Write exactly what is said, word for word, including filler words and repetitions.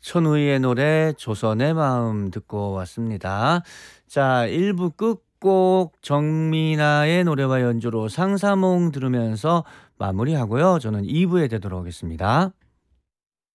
천우희의 노래 조선의 마음 듣고 왔습니다. 자, 일 부 끝곡 정민아의 노래와 연주로 상사몽 들으면서 마무리하고요. 저는 이 부에 되도록 하겠습니다.